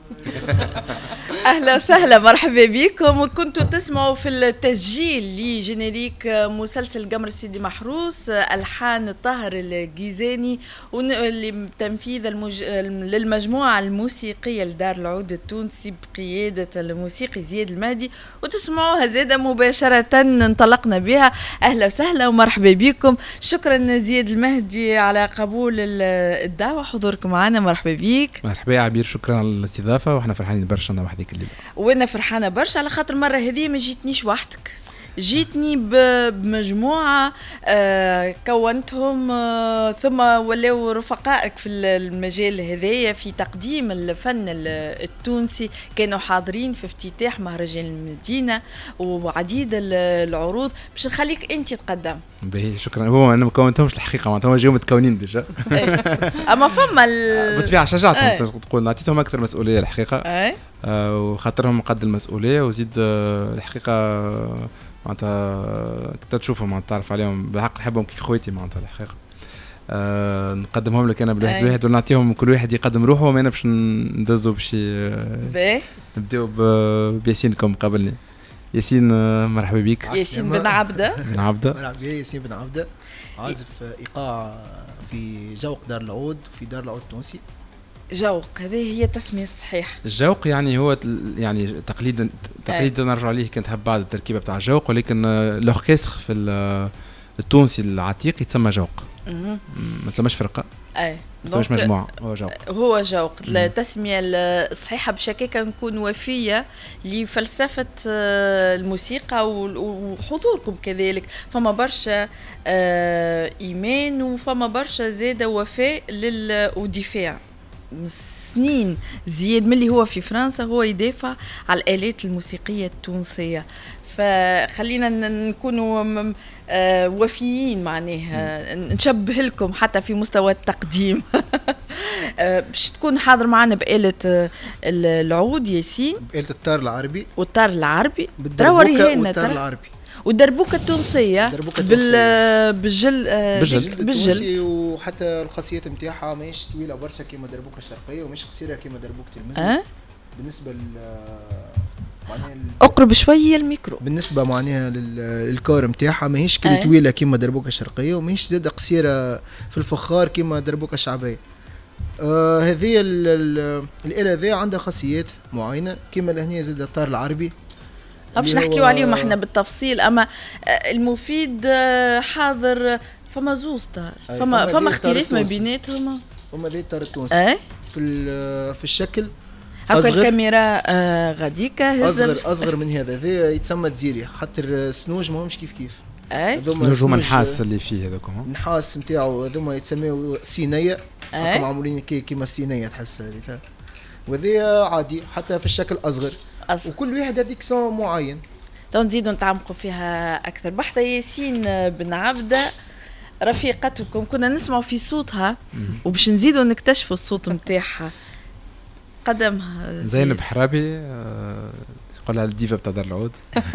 أهلا وسهلا، مرحبا بكم. وكنتوا تسمعوا في التسجيل لجينيريك مسلسل قمر سيدي محروس، ألحان طاهر الجيزاني لتنفيذ للمجموعة الموسيقية لدار العود التونسي بقيادة الموسيقي زياد المهدي. وتسمعوها زادة مباشرة انطلقنا بها. أهلا وسهلا ومرحبا بكم. شكرا زياد المهدي على قبول الدعوة، حضوركم معنا. مرحبا بك. مرحبا يا عبير، شكرا على الاستضافة، واحنا فرحانين برشا انا وحدك الليلة. وانا فرحانة برشا على خاطر المرة هذه ما جيتنيش وحدك، جيتني بمجموعة كونتهم ثم ولاو رفقائك في المجال هذايا في تقديم الفن التونسي. كانوا حاضرين في افتتاح مهرجان المدينة وعديد العروض. باش نخليك انت تقدم. باهي شكرا. هو انا ما كونتهمش الحقيقة، معناتها هما جاوا متكونين ديجا. اما فما بالطبيعة شجعتهم، تقول نعطيتهم اكثر مسؤولية الحقيقة. وخاطرهم قد المسؤولية وزيد الحقيقة معناتها كنت تشوفهم معناتها تعرف عليهم بالحق، نحبهم كيف خواتي معناتها الحقيقة. نقدمهم لك انا بالواحد واحد ونعطيهم كل واحد يقدم روحه، وما انا باش ندزوا باش نبداو بياسين كم قبلني. ياسين مرحبا بك. ياسين بن عبده. مرحبا ياسين بن عبده، عازف ايقاع في جوق دار العود، في دار العود التونسي. جوق هذه هي تسمية الصحيح. الجوق يعني هو يعني تقليدا نرجع عليه كانت هب بعد التركيبة بتاع الجوق، ولكن لوغكيستر في التونسي العتيق يتسمى جوق، ما تسمىش فرقة، ما تسمىش مجموعة، هو جوق. التسمية الصحيحة بشكل نكون وفية لفلسفة الموسيقى وحضوركم كذلك. فما برشا إيمان وفما برشا زادة وفاء ودفاع. سنين زياد من اللي هو في فرنسا هو يدافع على الآلات الموسيقية التونسية، فخلينا نكونوا وفيين معناها. نشبه لكم حتى في مستوى التقديم. باش تكون حاضر معنا بآلة العود ياسين، بآلة التار العربي والتار العربي بالدربوكة والتار العربي والدربوكة التونسية بالجلد. وحتى الخاصيات نتاعها ماهيش طويلة برشا كيما دربوكة الشرقية، ومش قصيرة كيما دربوكة المزن. بالنسبة اقرب شوية الميكرو. بالنسبة معناها للكور نتاعها ماهيش كلي طويلة كيما دربوكة الشرقية، وماهيش زادة قصيرة في الفخار كيما دربوكة الشعبية. هذه الآلة ذي عندها خاصيات معينة كيما لهنا زادة الطار العربي. باش نحكيو عليهم احنا بالتفصيل، اما المفيد حاضر. فما زوز طار، فما اختلاف ما بيناتهم. هما ذي الطار التونسي في الشكل هاكا الكاميرا غاديكا اصغر من هذا. ذي يتسمى تزيري، حتى السنوج ماهمش كيف. سنوج هما نحاس اللي فيه هذوكم، نحاس نتاعو هذوما يتسميو سينية. معمولين كيما السينية تحس هذه، وذي عادي حتى في الشكل أصغر. وكل واحد هذيك صون معين. نزيدوا نتعمقوا فيها أكثر. بحثة ياسين بن عبده رفيقتكم، كنا نسمعوا في صوتها وباش نزيدوا نكتشفوا الصوت متاعها. قدمها زينب حرابي، قولها الديفا بتاع دار العود.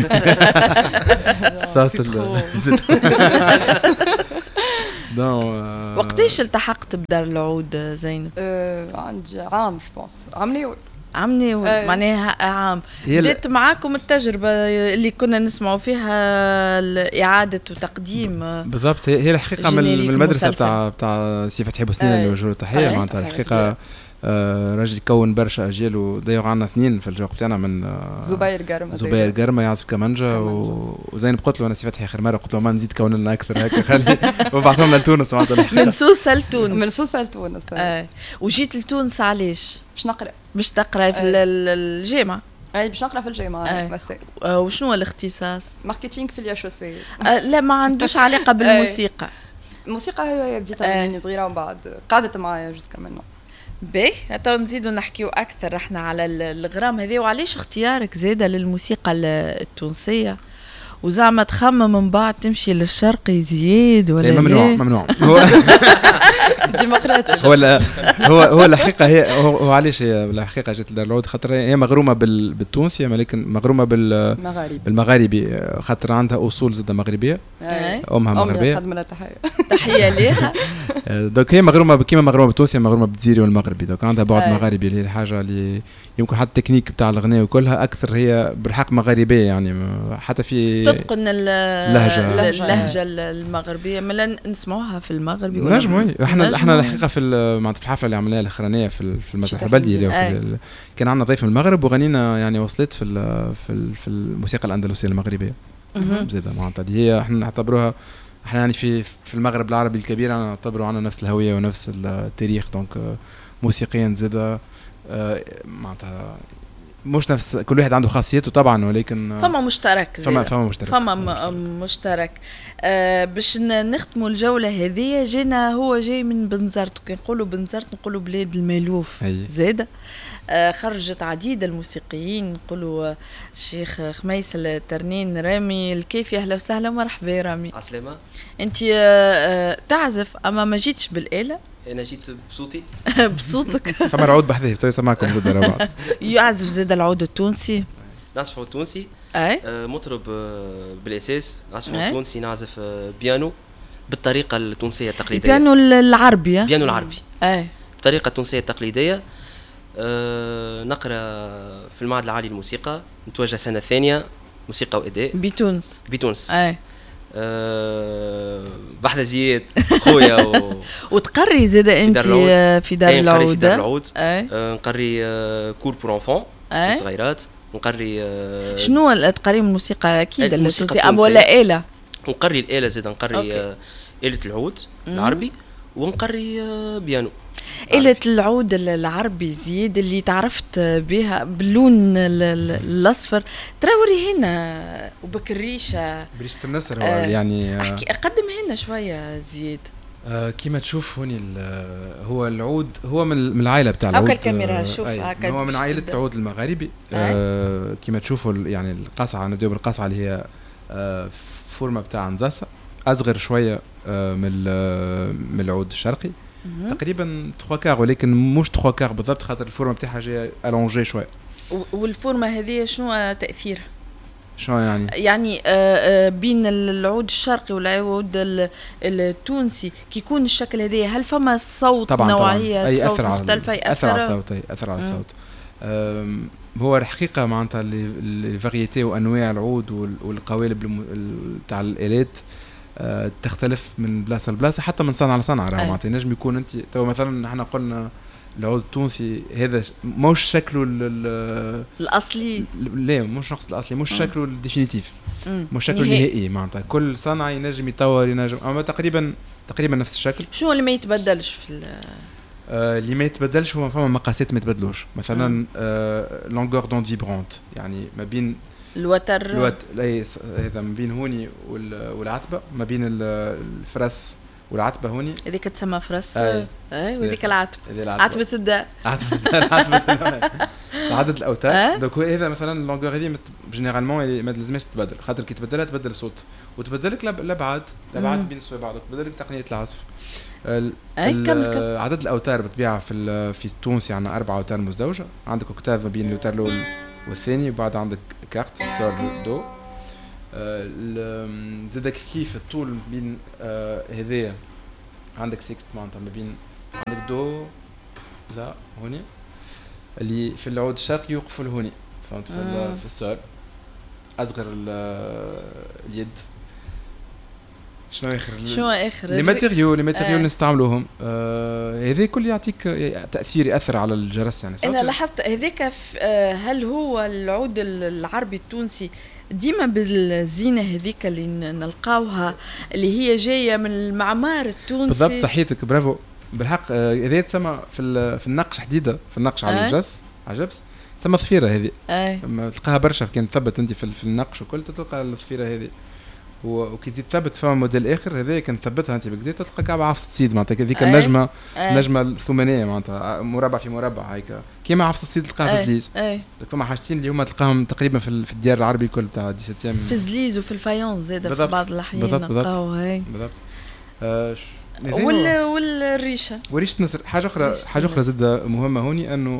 وقتاش التحقت بدار العود زينب؟ عندي عام جبونس، عمني معناها عام. بدأت معاكم التجربة اللي كنا نسمعوا فيها إعادة وتقديم. بالضبط، هي الحقيقة من المدرسة بتاع سي فتحي بوسنين اللي وجهوا تحية. معناتها الحقيقة راجل يكون برشا أجيال، ودايو عنا اثنين في الجوق تاعنا من زبير قرمة يعزف كمانجا وزينب. قلت له أنا سي فتحي آخر مرة قلت له ما نزيد كون لنا أكثر هكا خلي وبعثهم لتونس. من سوسة لتونس. من سوسة لتونس. وجيت لتونس علاش؟ باش تقرأ في الجامعة. باش نقرا في الجامعة ماستر. وشنو الاختصاص؟ ماركتينغ في الياشوسي. لا ما عندوش علاقة بالموسيقى. الموسيقى هي بديتها من صغيرة، ومن بعد قعدت معايا جزء منه. باهي حتى نزيدوا نحكيو اكثر احنا على الغرام هذه، وعلاش اختيارك زاده للموسيقى التونسيه، وزعما تخمم من بعد تمشي للشرق يزيد ولا لا؟ ممنوع ديمقراطي. هو الحقيقه هو علاش هي الحقيقه جات لدار العود خاطر هي مغرومه بالتونسي ولكن مغرومه بالمغاربي خاطر عندها اصول زاده مغربيه امها مغربيه نقدم لها تحيه ليها. دوك هي مغرومه كيما مغرومه بالتونسي مغرومه بالجزيري والمغربي دوك عندها بعد مغاربي اللي هي الحاجه اللي يمكن حتى التكنيك بتاع الغناء وكلها اكثر هي بالحق مغاربيه يعني حتى في تتقن اللهجه المغربيه ملا نسمعوها في المغربي نجموا احنا الحقيقه في الحفله اللي عملناها الاخرانيه في المسرح البلدي كان عندنا ضيف من المغرب وغنينا يعني وصلت في الموسيقى الاندلسيه المغربيه زاده معناتها هي احنا نعتبروها احنا يعني في المغرب العربي الكبير انا نعتبروا عندنا نفس الهويه ونفس التاريخ دونك موسيقيا زاده معناتها مش نفس كل واحد عنده خاصيته طبعا ولكن فما مشترك فما مشترك باش نختموا الجوله هذه هو جاي من بنزرت كي نقولوا بنزرت نقولوا بلاد المالوف زاده خرجت عديد الموسيقيين نقولوا الشيخ خميس الترنين رامي الكيفي اهلا وسهلا ومرحبا رامي عسلامه انت تعزف اما ما جيتش بالاله انا جيت بصوتي بصوتك فما العود بحذيه تو يسمعكم زاد على بعض يعزف زاد العود التونسي نعزف العود التونسي مطرب بالاساس نعزف العود التونسي نعزف بيانو بالطريقه التونسيه التقليديه بيانو العربي بيانو العربي بالطريقه التونسيه التقليديه نقرا في المعهد العالي للموسيقى نتوجه سنه ثانيه موسيقى واداء بتونس بحذا زياد خويا وتقري زاد انت في دار العود نقري كور بور انفون صغيرات نقري شنو تقري الموسيقى اكيد التونسي ام ولا آلة نقري الآلة زاد نقري آلة العود العربي ونقري بيانو آلة العود العربي زيد اللي تعرفت بها باللون الأصفر ترى وريهنا وبكريشة بريشة النسر هو يعني أقدم هنا شوية زيد كيما تشوف هوني هو العود هو من العائلة بتاع العود الكاميرا شوف هو من عائلة العود المغاربي كيما تشوفوا يعني القصعة نبدأ بالقصعة اللي هي فورمة بتاع نزاسة أصغر شوية من العود الشرقي تقريبا 3 كار ولكن مش 3 كار بالضبط خاطر الفورمه بتاعها جايه الونجي شويه. والفورمه هذه شنو تاثيرها؟ شنو يعني بين العود الشرقي والعود التونسي كي يكون الشكل هذا هل فما صوت طبعاً نوعيه طبعاً صوت مختلفه ياثر على الصوت ياثر على الصوت هو الحقيقه معناتها الفاريتي وانواع العود والقوالب تاع الالات تختلف من بلاصه لبلاصه حتى من صنعه لصنعه راه معناتها نجم يكون انت تو مثلا احنا قلنا العود التونسي هذا مش شكله الاصلي لا مش نقص الاصلي مش شكله الديفينيتيف مش شكله النهائي معناتها كل صنعه ينجم يطور ينجم اما تقريبا اللفس الشكل. شو اللي ما يتبدلش في اللي ما يتبدلش هو فما مقاسات ما يتبدلوش مثلا لونغور دون فيبرونت يعني ما بين الوتر هذا ما بين هوني والعتبه ما بين الفرس والعتبه هوني هذيك تسمى فرس وهذيك العتبه عتبه الداء عدد الاوتار دونك هذا مثلا اللونغور هذه جينيرالمون ما لازمش تتبدل خاطر كي تبدلها تبدل الصوت وتبدلك الابعاد بين بعض تبدلك تقنيه العزف عدد الاوتار بالطبيعه في التونسي عندنا 4 اوتار مزدوجه عندك اوكتاف ما بين الاوتار الاول والثاني وبعد عندك كارت سول دو زادك كيف الطول بين هذايا عندك سيكست معناتها ما بين عندك دو لا هوني اللي في العود الشرقي يوقفوا لهوني فهمت في السول اصغر اليد شنو اخر لي ماتيريو نستعملوهم هذا كل يعطيك تاثير ياثر على الجرس يعني انا لاحظت هذاك هل هو العود العربي التونسي ديما بالزينه هذيك اللي نلقاوها اللي هي جايه من المعمار التونسي بالضبط صحيتك برافو بالحق هذه تسمى في النقش حديده في النقش على الجس على الجبس تسمى صفيره هذه تلقاها برشا كان تثبت انت في النقش وكل تلقى الصفيره هذه وكي تثبت فما موديل اخر هذا كان ثبتها انت بكدا تلقى كعبه عفسه تصيد معناتها هذيك النجمه النجمه الثمانيه معناتها مربع في مربع هيك كيما عفسه تصيد تلقاها في زليز. فما حاجتين اللي هما تلقاهم تقريبا في الديار العربي الكل بتاع 17 في زليز وفي الفايونس زاده في بعض الاحيان نلقاوها هي بالضبط. والريشه نصر حاجه اخرى زاده مهمه هوني انه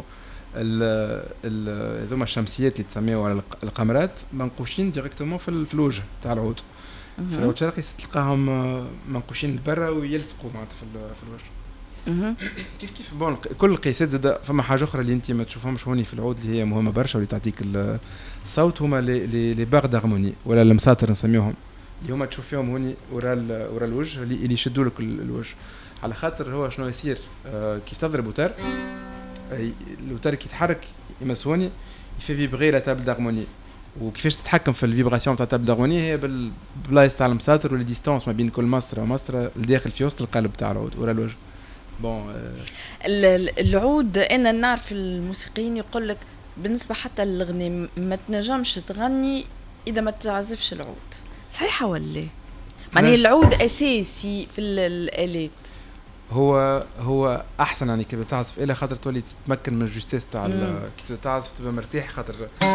هذوما الشمسيات اللي تسميوا على القمرات منقوشين ديريكتومون في الوجه تاع العود. في العود الشرقي تلقاهم منقوشين لبرا ويلصقوا معناتها في الوجه. كيف بون كل القياسات زاد فما حاجه اخرى اللي انت ما تشوفهمش هوني في العود اللي هي مهمه برشا واللي تعطيك الصوت هما لي باغ دارموني ولا المساطر نسميوهم اللي هما تشوف فيهم هوني ورا الوجه اللي يشدوا لك الوجه على خاطر هو شنو يصير كيف تضرب وتر الوتر كي يتحرك يمسوني يفي فيبغي لا تابل دارموني وكيفاش تتحكم في الفيبراسيون تاع تابل دارموني هي بالبلايص تاع المساطر ولا ديستانس ما بين كل مسطره ومسطره الداخل في وسط القلب تاع العود ورا الوجه. بون العود انا نعرف الموسيقيين يقول لك بالنسبه حتى للغني ما تنجمش تغني اذا ما تعزفش العود. صحيحه ولا معناها العود اساسي في الالات؟ هو احسن يعني كي تعزف الى خاطر تولي تتمكن من الجوستيس تاع كي تعزف تبقى مرتاح خاطر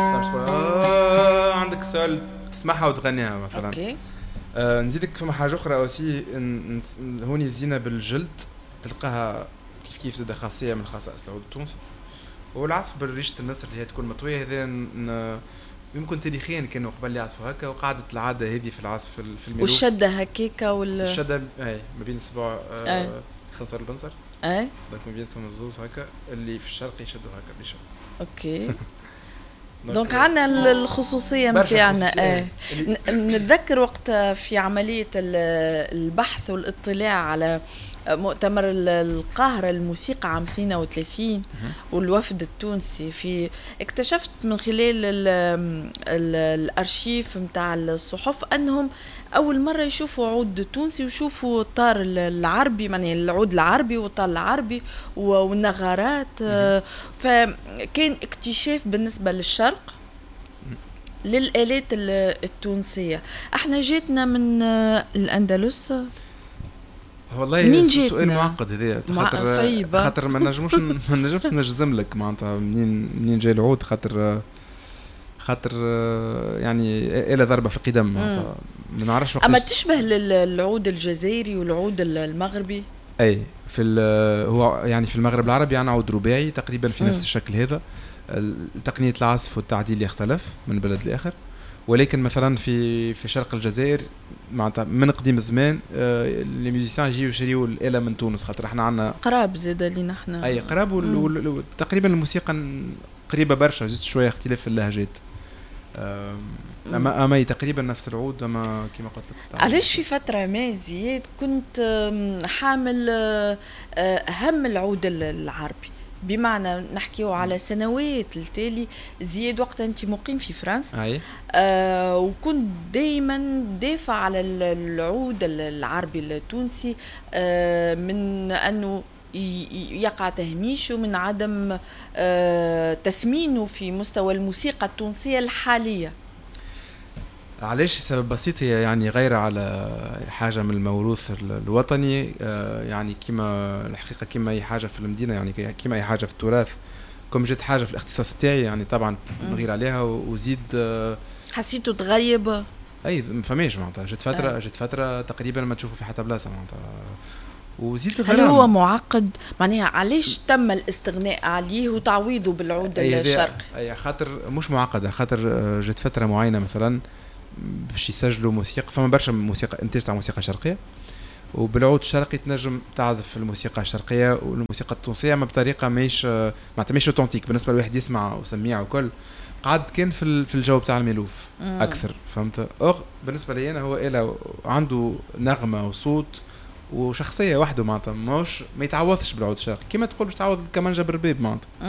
عندك سؤال تسمعها وتغنيها مثلا. اوكي نزيدك فما حاجه اخرى اوسي هوني الزينه بالجلد تلقاها كيف زاد خاصيه من خصائص العود التونسي والعزف بالريشه النسر اللي هي تكون مطويه. هذا يمكن تاريخيا كانوا قبل يعزفوا هكا وقعدت العاده هذه في العزف في الميلوف والشده هكيكا الشده ما بين الصباع خنصر البنصر دونك ما بينهم الزوز هكا اللي في الشرق يشدوا هكا بيشد. اوكي دونك عندنا الخصوصيه نتاعنا. نتذكر وقت في عمليه البحث والاطلاع على مؤتمر القاهرة الموسيقى عام 32 والوفد التونسي اكتشفت من خلال الارشيف متاع الصحف انهم اول مرة يشوفوا عود تونسي ويشوفوا الطار العربي يعني العود العربي والطار العربي والنغارات. فكان اكتشاف بالنسبة للشرق للآلات التونسية. احنا جيتنا من الأندلس والله سؤال معقد هذا خاطر ما نجمش نجزم لك معناتها منين جاي العود خاطر يعني إلى ضربة في القدم معناتها ما نعرفش اما تشبه العود الجزائري والعود المغربي. اي هو يعني في المغرب العربي يعني عود رباعي تقريبا في نفس الشكل هذا. تقنية العزف والتعديل يختلف من بلد لآخر ولكن مثلا في شرق الجزائر معناتها من قديم الزمان لي ميوزيسيان يجيو يشريوا الآلة من تونس خاطر احنا عندنا قراب زاد لينا احنا اي قراب تقريبا الموسيقى قريبه برشا زيد شويه اختلاف في اللهجات اما تقريبا نفس العود اما كما قلت لك. علاش في فتره ما زياد كنت حامل هم العود العربي بمعنى نحكيو على سنوات التالي زياد وقت انت مقيم في فرنسا وكنت دائما دافع على العود العربي التونسي من انه يقع تهميشه من عدم تثمينه في مستوى الموسيقى التونسية الحالية. علاش؟ سبب بسيط هي يعني غير على حاجة من الموروث الوطني يعني كما الحقيقة كما أي حاجة في المدينة يعني كما أي حاجة في التراث كم جت حاجة في الاختصاص بتاعي يعني طبعا نغير عليها وزيد حسيته تغيب أي مفهميش معناتها جت فترة تقريبا ما تشوفه في حتى بلاصة معناتها وزيد هل هو معقد معناها علاش تم الاستغناء عليه وتعويضه بالعود الشرقي؟ أي خاطر مش معقدة خاطر جت فترة معينة مثلا باش يسجلوا موسيقى فما برشا موسيقى انتاج تاع موسيقى شرقيه وبالعود الشرقي تنجم تعزف الموسيقى الشرقيه والموسيقى التونسيه ما بطريقه ماهيش اوتنتيك بالنسبه لواحد يسمع وسميع وكل قعد كان في الجو تاع الميلوف اكثر فهمت. بالنسبه لي انا هو إله عنده نغمه وصوت وشخصيه وحده معناتها ما يتعوضش بالعود الشرقي كما تقول باش تعوض كمانجا بالربيب معناتها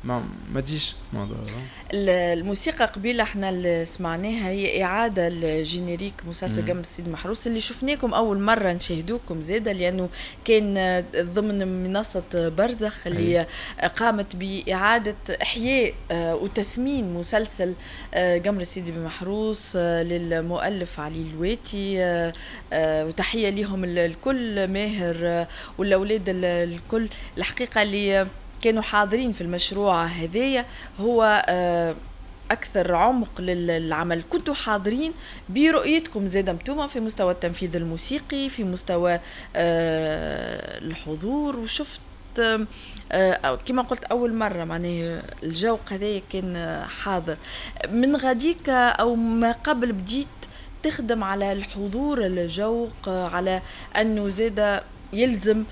ما تجيش الموضوع. الموسيقى قبيله احنا اللي سمعناها هي اعاده لجينيريك مسلسل قمر السيد محروس اللي شفناكم اول مره نشاهدوكم زاده لانه كان ضمن منصه برزخ اللي قامت باعاده احياء وتثمين مسلسل قمر السيد محروس للمؤلف علي الواتي، وتحيه لهم الكل، ماهر والاولاد الكل الحقيقه اللي كانوا حاضرين في المشروع هذايا. هو أكثر عمق للعمل، كنتوا حاضرين برؤيتكم زادة متوما في مستوى التنفيذ الموسيقي، في مستوى الحضور، وشفت كما قلت أول مرة معناه الجوق هذايا كان حاضر من غاديك أو ما قبل بديت تخدم على الحضور الجوق، على أنه زادة يلزم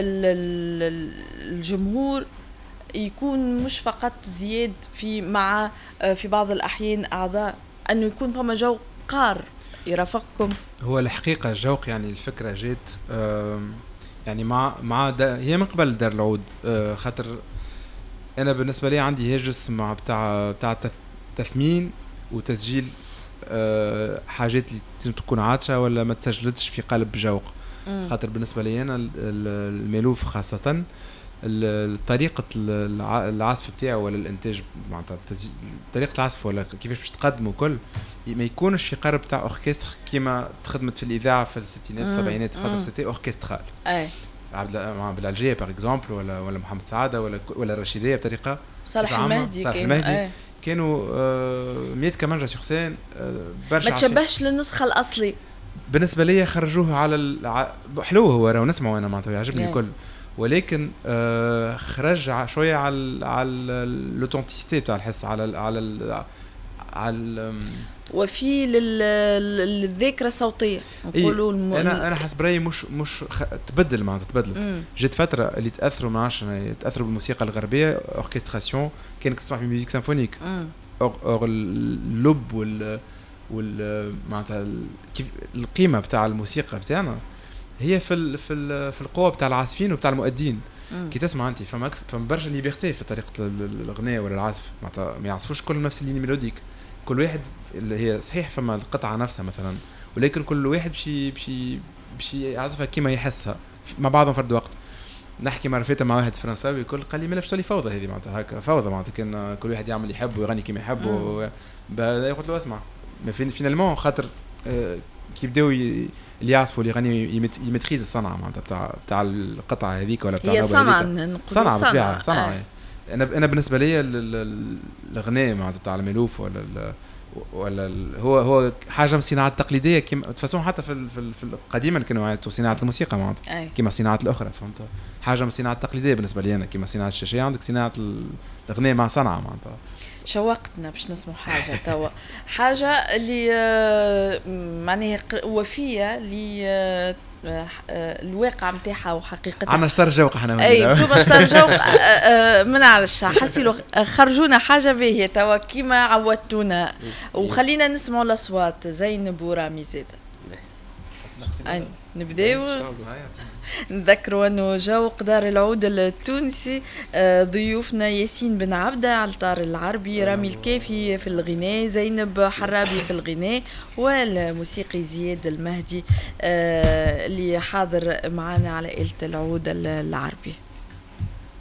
الجمهور يكون مش فقط زياد في بعض الأحيان أعضاء، أنه يكون فما جو قار يرافقكم. هو الحقيقة الجوق يعني الفكرة جات يعني مع هي من قبل دار العود، خاطر أنا بالنسبة لي عندي هاجس مع بتاع تثمين وتسجيل حاجات اللي تكون عاطشة ولا ما تسجلتش في قلب جوق. خاطر بالنسبة لي أنا الملوف خاصة طريقة العزف بتاعه ولا الانتاج معناتها طريقة العزف ولا كيفاش باش تقدمه كل ما يكونش في قرب تاع اوركستر كيما تخدمت في الاذاعه في الستينات والسبعينات، خاطر سيتي اوركسترال. اي مع بالالجيه باغ اكزومبل ولا محمد سعاده ولا الرشيديه بطريقه صالح المهدي كانوا 100 كمانجا سي حسين برشا ما تشبهش للنسخه الاصلي. بالنسبه لي خرجوه على حلو، هو راه نسمعه انا معناتها يعجبني الكل، ولكن خرج شويه على الاوتنتيسيتي بتاع الحس على وفي للذاكره الصوتيه نقولوا انا حسب رايي مش تبدل معناتها تبدلت. جت فتره اللي تاثروا ما عرفش تاثروا بالموسيقى الغربيه اوركستراسيون، كانك تسمع في ميوزيك سيمفونيك اور اللب معناتها كيف القيمه بتاع الموسيقى بتاعنا هي في القوه بتاع العازفين وبتاع المؤدين. كي تسمع انت فما برشا ليبرتي في طريقه الاغنيه ولا العزف، معناتها ما يعزفوش كل نفس الليني ميلوديك، كل واحد اللي هي صحيح فما القطعه نفسها مثلا، ولكن كل واحد بشي يعزفها كيما يحسها مع بعضهم فرد وقت. نحكي مرة فاتت مع واحد فرنساوي يقول قال لي مالا باش تولي فوضى هذه، معناتها هكا فوضى معناتها كان كل واحد يعمل يحب ويغني كيما يحب قلت له اسمع فينالمون خاطر كي بداو اللي يعزفوا اللي يغني يمتخيز الصنعه معناتها بتاع القطعه هذيك ولا بتاع صنعه بالطبيعه صنعه. انا بالنسبه لي الاغنيه معناتها بتاع الملوف ولا هو حاجه من الصناعات التقليديه كيما تفسون حتى في قديما كانوا يعطوا صناعه الموسيقى معناتها كيما الصناعات الاخرى، فهمت؟ حاجه من الصناعات التقليديه بالنسبه لي انا كيما صناعه الشاشيه عندك صناعه الاغنيه مع صنعه معناتها. شوقتنا باش نسمع حاجه توا حاجه اللي معناها وفيه اللي الواقع نتاعها وحقيقتها. عنا شطر جوق احنا اي انتوما شطر جوق ما نعرفش حسي خرجونا حاجه باهيه توا كيما عودتونا، وخلينا نسمعوا الاصوات زينب ورامي زاده. نبداو نذكروا انه جوق دار العود التونسي ضيوفنا ياسين بن عبده على الطار العربي، رامي الكافي في الغناء، زينب حرابي في الغناء، والموسيقي زياد المهدي اللي حاضر معنا على آلة العود العربي.